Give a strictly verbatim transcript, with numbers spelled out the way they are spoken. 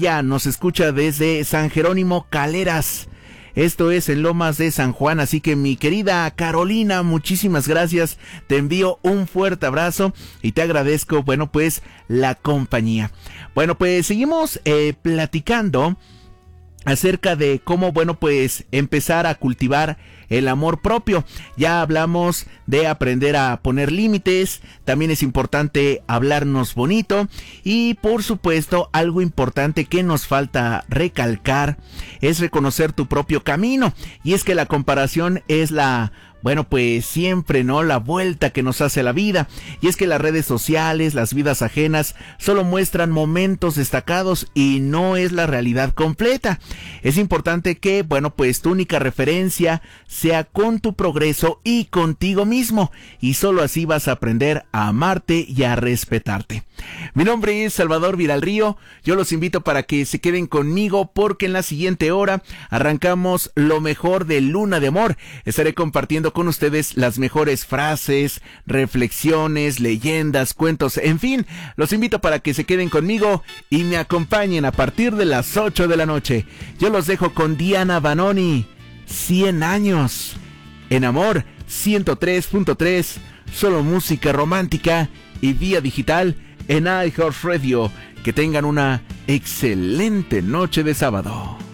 Ya nos escucha desde San Jerónimo Caleras. Esto es en Lomas de San Juan, así que mi querida Carolina, muchísimas gracias, te envío un fuerte abrazo y te agradezco, bueno, pues la compañía. Bueno, pues seguimos eh, platicando acerca de cómo, bueno, pues empezar a cultivar el amor propio. Ya hablamos de aprender a poner límites, también es importante hablarnos bonito y por supuesto algo importante que nos falta recalcar es reconocer tu propio camino, y es que la comparación es la Bueno, pues siempre, ¿no? La vuelta que nos hace la vida. Y es que las redes sociales, las vidas ajenas, solo muestran momentos destacados y no es la realidad completa. Es importante que, bueno, pues tu única referencia sea con tu progreso y contigo mismo. Y solo así vas a aprender a amarte y a respetarte. Mi nombre es Salvador Viralrío. Yo los invito para que se queden conmigo porque en la siguiente hora arrancamos lo mejor de Luna de Amor. Estaré compartiendo con ustedes las mejores frases, reflexiones, leyendas, cuentos, en fin, los invito para que se queden conmigo y me acompañen a partir de las ocho de la noche. Yo los dejo con Diana Banoni, cien años, en Amor ciento tres punto tres, solo música romántica y vía digital en iHeartRadio. Que tengan una excelente noche de sábado.